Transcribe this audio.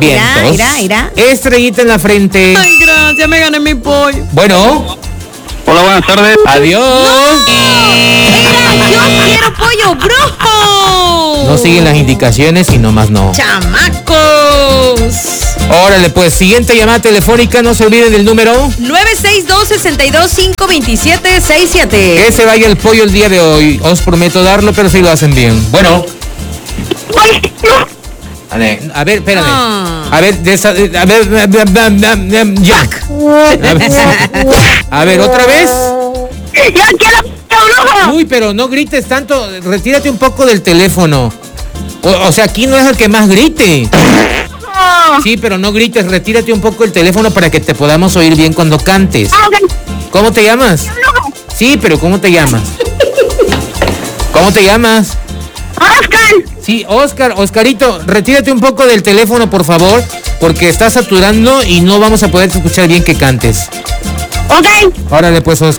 Vientos. Irá. Estrellita en la frente. Ay, gracias, me gané mi pollo. Bueno. Hola, buenas tardes. Adiós. Era, yo quiero pollo brujo. No siguen las indicaciones y nomás no. Chamacos. Órale, pues, siguiente llamada telefónica, no se olviden del número. 962-62-527-67. Que se vaya el pollo el día de hoy. Os prometo darlo, pero si lo hacen bien. Bueno. A ver, espérame. A ver, Jack. A ver, ¿otra vez? ¡Yo quiero pollo brujo! Uy, pero no grites tanto. Retírate un poco del teléfono. O sea, aquí no es el que más grite. Sí, pero no grites. Retírate un poco del teléfono para que te podamos oír bien cuando cantes. ¿Cómo te llamas? Sí, pero ¿cómo te llamas? ¿Cómo te llamas? ¡Oscar! Sí, Oscarito, retírate un poco del teléfono, por favor, porque está saturando y no vamos a poder escuchar bien que cantes. Ok. Órale, pues, Oscar.